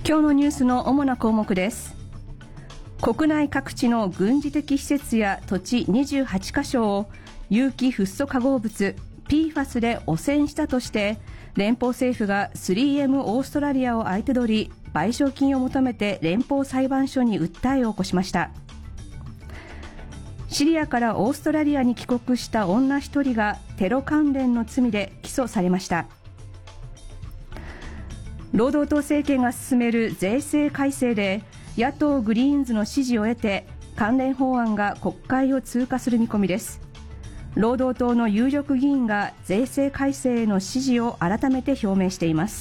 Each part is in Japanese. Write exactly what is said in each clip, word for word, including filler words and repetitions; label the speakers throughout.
Speaker 1: 今日のニュースの主な項目です。国内各地の軍事的施設や土地にじゅうはちカ所を有機フッ素化合物 ピーファス で汚染したとして連邦政府が スリーエム オーストラリアを相手取り賠償金を求めて連邦裁判所に訴えを起こしました。シリアからオーストラリアに帰国した女一人がテロ関連の罪で起訴されました。労働党政権が進める税制改正で野党グリーンズの支持を得て関連法案が国会を通過する見込みです。労働党の有力議員が税制改正への支持を改めて表明しています。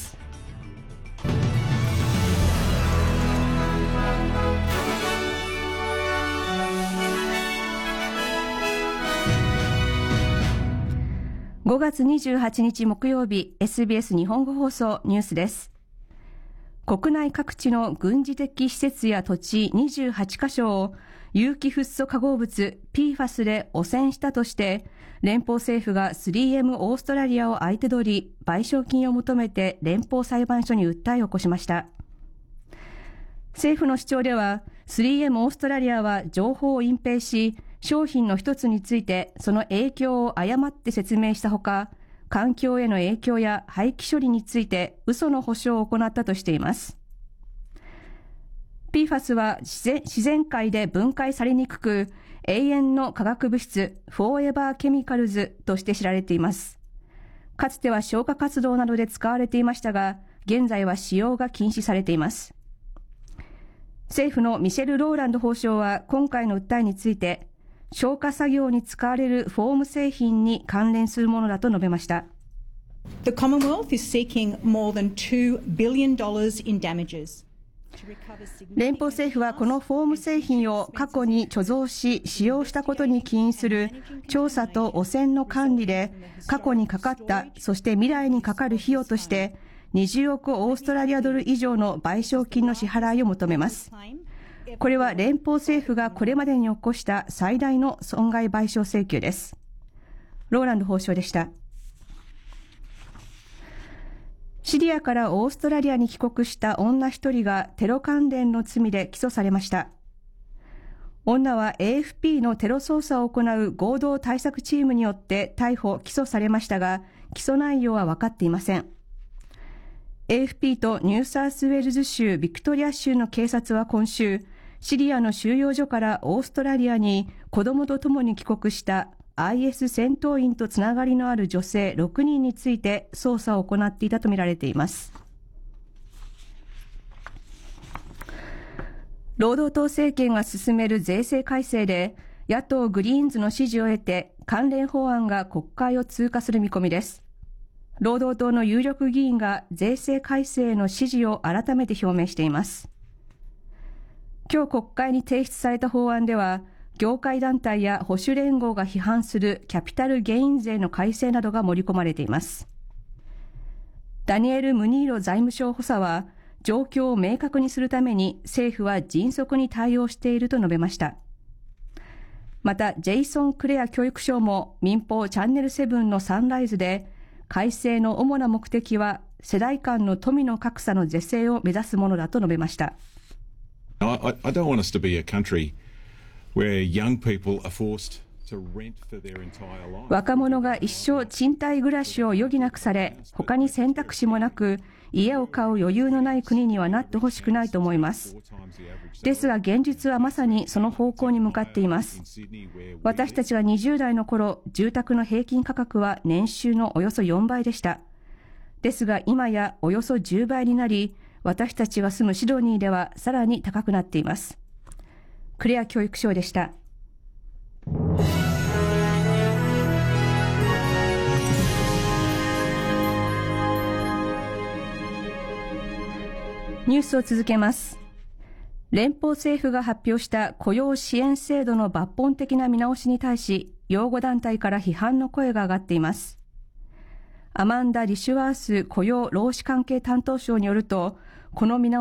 Speaker 1: ごがつにじゅうはちにち木曜日、 エスビーエス 日本語放送ニュースです。国内各地の軍事的施設や土地にじゅうはちカ所を有機フッ素化合物 ピーファス で汚染したとして連邦政府が スリーエム オーストラリアを相手取り賠償金を求めて連邦裁判所に訴えを起こしました。政府の主張では スリーエム オーストラリアは情報を隠蔽し商品の一つについてその影響を誤って説明したほか、環境への影響や廃棄処理について嘘の保証を行ったとしています。 ピーファス は自然、自然界で分解されにくく永遠の化学物質フォーエバーケミカルズとして知られています。かつては消火活動などで使われていましたが現在は使用が禁止されています。政府のミシェル・ローランド法相は今回の訴えについて消火作業に使われるフォーム製品に関連するものだと述べました。
Speaker 2: The Commonwealth is seeking more than two billion dollars in damages.
Speaker 1: 連邦政府はこのフォーム製品を過去に貯蔵し使用したことに起因する調査と汚染の管理で過去にかかったそして未来にかかる費用としてにじゅうおくオーストラリアドル以上の賠償金の支払いを求めます。これは連邦政府がこれまでに起こした最大の損害賠償請求です。ローランド法相でした。シリアからオーストラリアに帰国した女一人がテロ関連の罪で起訴されました。女は エーエフピー のテロ捜査を行う合同対策チームによって逮捕・起訴されましたが、起訴内容は分かっていません。エーエフピー とニューサウスウェールズ州ビクトリア州の警察は今週、シリアの収容所からオーストラリアに子供と共に帰国した アイエス 戦闘員とつながりのある女性ろくにんについて捜査を行っていたとみられています。労働党政権が進める税制改正で野党グリーンズの支持を得て関連法案が国会を通過する見込みです。労働党の有力議員が税制改正への支持を改めて表明しています。今日国会に提出された法案では、業界団体や保守連合が批判するキャピタルゲイン税の改正などが盛り込まれています。ダニエル・ムニーロ財務省補佐は、状況を明確にするために政府は迅速に対応していると述べました。また、ジェイソン・クレア教育相も民放チャンネルセブンのサンライズで、改正の主な目的は世代間の富の格差の是正を目指すものだと述べました。
Speaker 3: I, I don't want us to be a country where young people are forced to rent for their entire life.
Speaker 1: 若者が一生賃貸暮らしを余儀なくされ、他に選択肢もなく、家を買う余裕のない国にはなってほしくないと思います。ですが現実はまさにその方向に向かっています。私たちがにじゅう代の頃、住宅の平均価格は年収のおよそよんばいでした。ですが今やおよそじゅうばいになり、私たちが住むシドニーではさらに高くなっています。クレア教育相でした。ニュースを続けます。連邦政府が発表した雇用支援制度の抜本的な見直しに対し、擁護団体から批判の声が上がっています。アマンダ・リシュワース雇用労使関係担当相によると、この見直し